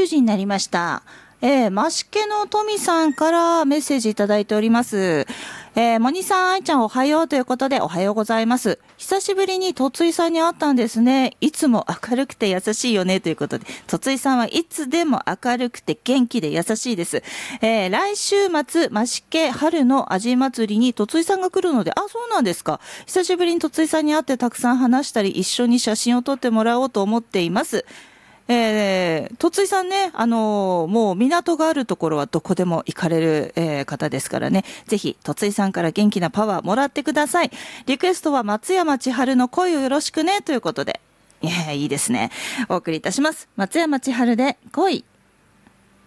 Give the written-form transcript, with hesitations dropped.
10時になりました。マシケのトミさんからメッセージいただいております。モニさん、愛ちゃんおはようということでおはようございます。久しぶりにとついさんに会ったんですね。いつも明るくて優しいよねということで、とついさんはいつでも明るくて元気で優しいです。来週末、マシケ春の味祭りにとついさんが来るので、そうなんですか。久しぶりにとついさんに会ってたくさん話したり、一緒に写真を撮ってもらおうと思っています。とついさんね、もう港があるところはどこでも行かれる、方ですからね、ぜひとついさんから元気なパワーもらってください。リクエストは松山千春の恋をよろしくねということで、いいですね。お送りいたします。松山千春で恋。